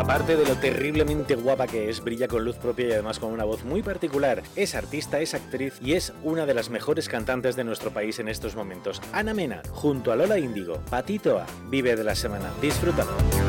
Aparte de lo terriblemente guapa que es, brilla con luz propia y además con una voz muy particular. Es artista, es actriz y es una de las mejores cantantes de nuestro país en estos momentos. Ana Mena, junto a Lola Índigo, Patito A, Vive de la Semana. Disfrútalo.